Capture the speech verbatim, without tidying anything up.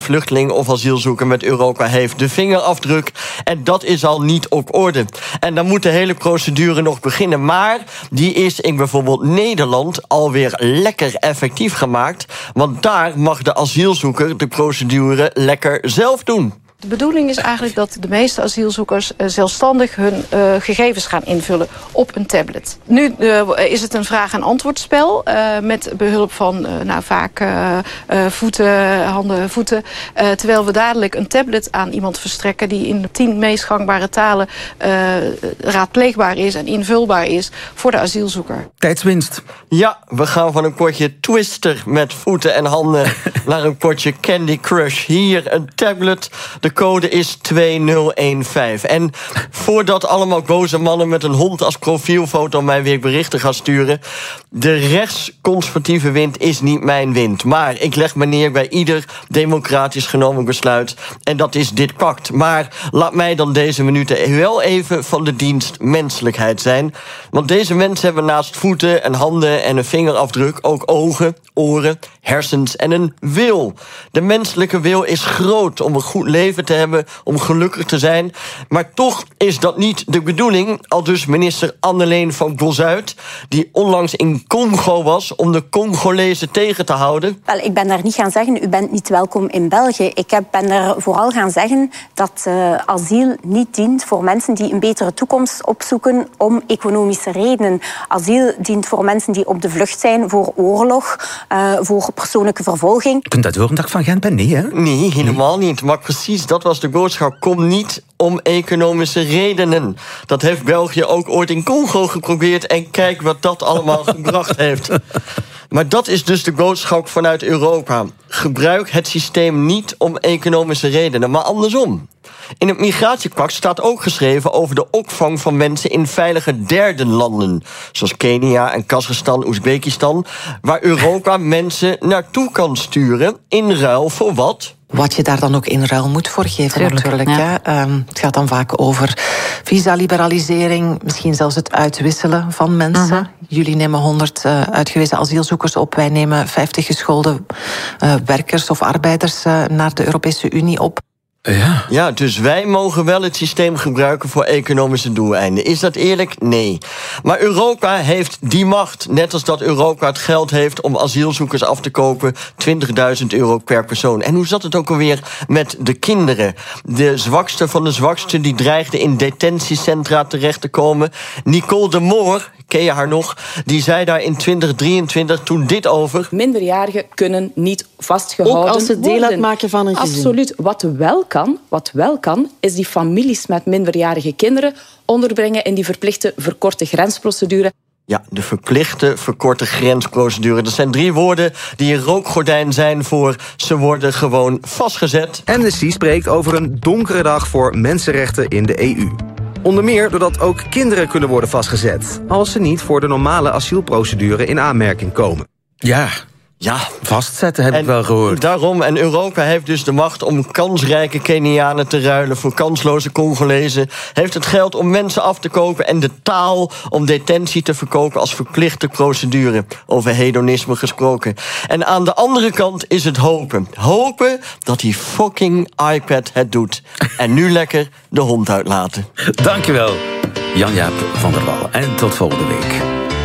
vluchteling of asielzoeker met Europa heeft de vingerafdruk. En dat is al niet op orde. En dan moet de hele procedure nog beginnen. Maar die is in bijvoorbeeld Nederland alweer lekker effectief gemaakt. Want daar mag de asielzoeker de procedure lekker zelf doen. De bedoeling is eigenlijk dat de meeste asielzoekers uh, zelfstandig hun uh, gegevens gaan invullen op een tablet. Nu uh, is het een vraag- en antwoordspel uh, met behulp van uh, nou, vaak uh, uh, voeten, handen, voeten. Uh, terwijl we dadelijk een tablet aan iemand verstrekken die in de tien meest gangbare talen uh, raadpleegbaar is en invulbaar is voor de asielzoeker. Tijdswinst. Ja, we gaan van een potje Twister met voeten en handen naar een potje Candy Crush. Hier een tablet. De code is twee nul een vijf. En voordat allemaal boze mannen met een hond als profielfoto mij weer berichten gaan sturen, de rechtsconservatieve wind is niet mijn wind. Maar ik leg me neer bij ieder democratisch genomen besluit. En dat is dit pact. Maar laat mij dan deze minuten wel even van de dienst menselijkheid zijn. Want deze mensen hebben naast voeten en handen en een vingerafdruk ook ogen, oren, hersens en een wil. De menselijke wil is groot om een goed leven te hebben, om gelukkig te zijn. Maar toch is dat niet de bedoeling, aldus minister Anneleen van Bosuit, die onlangs in Congo was om de Congolezen tegen te houden. Wel, ik ben daar niet gaan zeggen, u bent niet welkom in België. Ik heb, ben daar vooral gaan zeggen dat uh, asiel niet dient voor mensen die een betere toekomst opzoeken om economische redenen. Asiel dient voor mensen die op de vlucht zijn voor oorlog, uh, voor persoonlijke vervolging. Je kunt dat horen, dacht van Gent ben nee, hè? Nee, helemaal niet. Maar precies, dat was de boodschap. Kom niet om economische redenen. Dat heeft België ook ooit in Congo geprobeerd. En kijk wat dat allemaal gebracht heeft. Maar dat is dus de boodschap vanuit Europa. Gebruik het systeem niet om economische redenen, maar andersom. In het migratiepact staat ook geschreven over de opvang van mensen in veilige derde landen, zoals Kenia en Kazachstan, Oezbekistan, waar Europa mensen naartoe kan sturen in ruil voor wat? Wat je daar dan ook in ruil moet voor geven, Tuurlijk, natuurlijk. Ja. Ja. Um, het gaat dan vaak over visa-liberalisering, misschien zelfs het uitwisselen van mensen. Uh-huh. Jullie nemen honderd uh, uitgewezen asielzoekers op, wij nemen vijftig geschoolde uh, werkers of arbeiders uh, naar de Europese Unie op. Ja. ja, dus wij mogen wel het systeem gebruiken voor economische doeleinden. Is dat eerlijk? Nee. Maar Europa heeft die macht, net als dat Europa het geld heeft om asielzoekers af te kopen, twintigduizend euro per persoon. En hoe zat het ook alweer met de kinderen? De zwakste van de zwakste die dreigden in detentiecentra terecht te komen. Nicole de Moor, ken je haar nog? Die zei daar in twintig drieëntwintig toen dit over. Minderjarigen kunnen niet vastgehouden worden. Ook als ze deel worden. uitmaken van een gezin. Absoluut. Wat wel kan, wat wel kan, is die families met minderjarige kinderen onderbrengen in die verplichte verkorte grensprocedure. Ja, de verplichte verkorte grensprocedure. Dat zijn drie woorden die een rookgordijn zijn voor ze worden gewoon vastgezet. Amnesty spreekt over een donkere dag voor mensenrechten in de E U. Onder meer doordat ook kinderen kunnen worden vastgezet, als ze niet voor de normale asielprocedure in aanmerking komen. Ja, ja. vastzetten heb en ik wel gehoord. Daarom, en Europa heeft dus de macht om kansrijke Kenianen te ruilen voor kansloze Congolezen. Heeft het geld om mensen af te kopen en de taal om detentie te verkopen als verplichte procedure. Over hedonisme gesproken. En aan de andere kant is het hopen. Hopen dat die fucking iPad het doet. En nu lekker de hond uitlaten. Dankjewel, Jan-Jaap van der Wal. En tot volgende week.